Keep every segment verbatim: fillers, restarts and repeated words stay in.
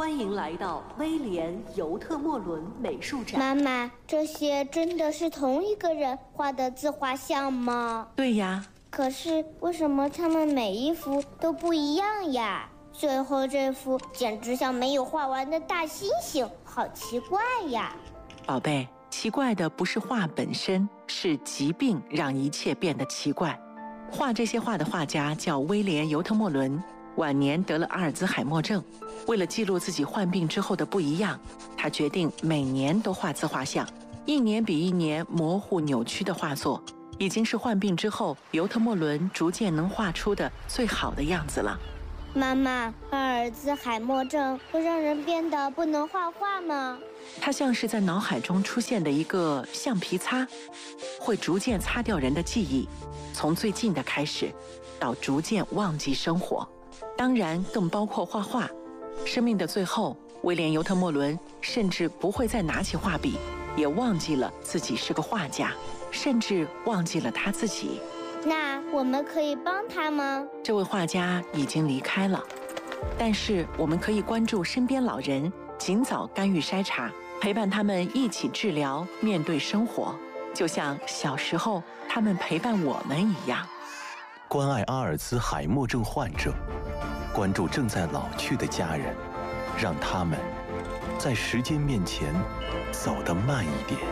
欢迎来到威廉·尤特莫伦美术展。 妈妈，这些真的是同一个人画的自画像吗？ 对呀。 可是为什么他们每一幅都不一样呀？最后这幅简直像没有画完的大猩猩，好奇怪呀！ 宝贝，奇怪的不是画本身，是疾病让一切变得奇怪。画这些画的画家叫威廉·尤特莫伦，晚年得了阿尔兹海默症。为了记录自己患病之后的不一样，他决定每年都画自画像，一年比一年模糊扭曲的画作，已经是患病之后尤特莫伦逐渐能画出的最好的样子了。 妈妈，阿尔兹海默症会让人变得不能画画吗？ 它像是在脑海中出现的一个橡皮擦，会逐渐擦掉人的记忆，从最近的开始到逐渐忘记生活，当然更包括画画。生命的最后，威廉·尤特莫伦甚至不会再拿起画笔，也忘记了自己是个画家，甚至忘记了他自己。 那我们可以帮他吗？ 这位画家已经离开了，但是我们可以关注身边老人，尽早干预筛查，陪伴他们一起治疗，面对生活，就像小时候他们陪伴我们一样。 关爱阿尔兹海默症患者，关注正在老去的家人，让他们在时间面前走得慢一点。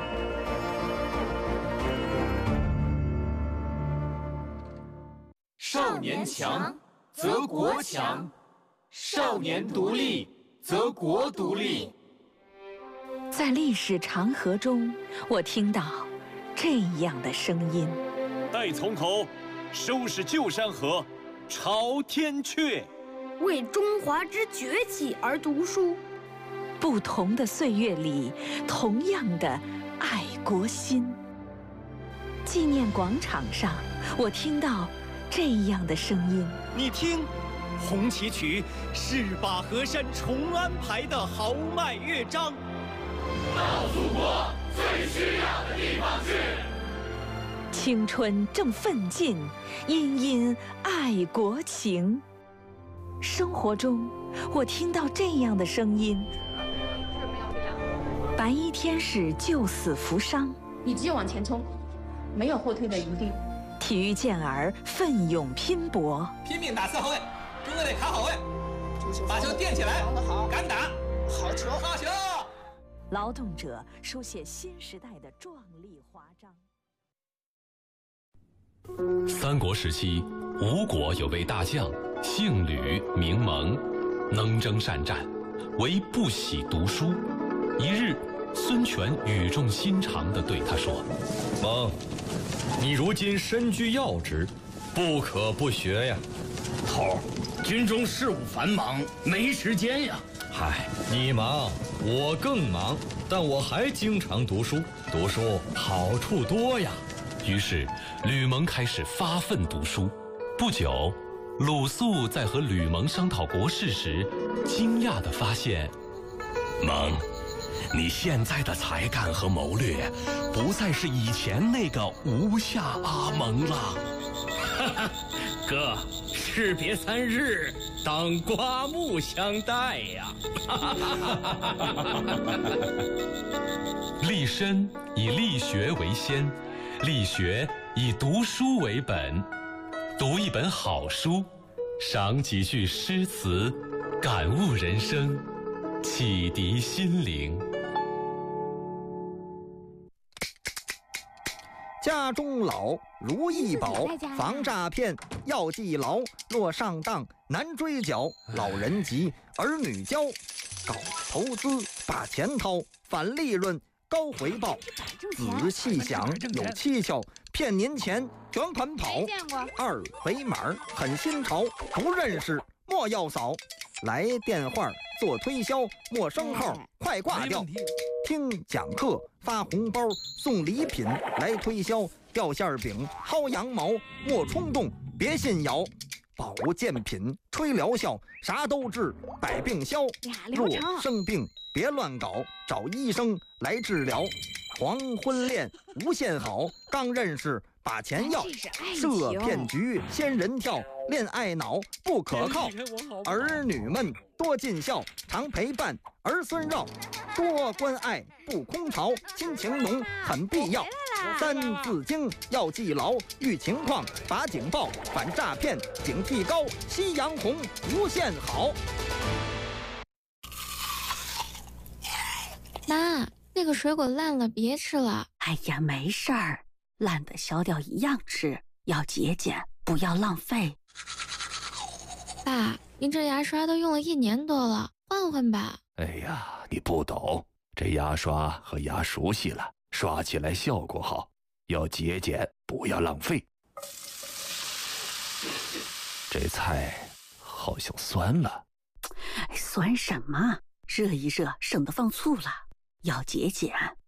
少年强则国强，少年独立则国独立。 在历史长河中，我听到这样的声音： 待从头，收拾旧山河，朝天阙。 为中华之崛起而读书。 不同的岁月里，同样的爱国心。纪念广场上，我听到这样的声音： 你听，红旗曲是把河山重安排的豪迈乐章。 到祖国最需要的地方去。 青春正奋进，殷殷爱国情。生活中，我听到这样的声音：白衣天使救死扶伤， 你只有往前冲，没有后退的余地。 体育健儿奋勇拼搏， 拼命打四号位，中队得卡好位，把球垫起来，敢打，好球，好球！ 劳动者书写新时代的壮丽华章。 三国时期，吴国有位大将，姓吕，名蒙，能征善战，唯不喜读书。一日，孙权语重心长地对他说：“ 蒙，你如今身居要职，不可不学呀。” 头，军中事务繁忙，没时间呀。 嗨，你忙，我更忙，但我还经常读书，读书好处多呀。 于是，吕蒙开始发奋读书。不久，鲁肃在和吕蒙商讨国事时，惊讶地发现， 蒙，你现在的才干和谋略，不再是以前那个吴下阿蒙了。 哈哈，哥，士别三日，当刮目相待呀！ 立身以力学为先，力学以读书为本。读一本好书，赏几句诗词，感悟人生，启迪心灵。 家中老，如意宝，防诈骗要记牢。若上当难追缴，老人急，儿女教。搞投资把钱掏，反利润高回报。仔细想有蹊跷，骗您钱卷款跑。二维码很新潮，不认识莫要扫。来电话做推销，陌生号快挂掉。听讲课发红包送礼品来推销，掉馅饼薅羊毛莫冲动别信谣。保健品吹疗效，啥都治百病消。若生病别乱搞，找医生来治疗。黄昏恋无限好，刚认识把钱要，设骗局仙人跳，恋爱脑不可靠。儿女们多尽孝，常陪伴儿孙绕，多关爱不空巢，亲情浓很必要。三字经要记牢，遇情况把警报，反诈骗警惕高，夕阳红无限好。 妈，那个水果烂了，别吃了。 哎呀，没事儿，烂的削掉一样吃，要节俭，不要浪费。 爸，您这牙刷都用了一年多了，换换吧。 哎呀，你不懂，这牙刷和牙熟悉了，刷起来效果好，要节俭，不要浪费。这菜好像酸了。 酸什么？热一热，省得放醋了。要节俭，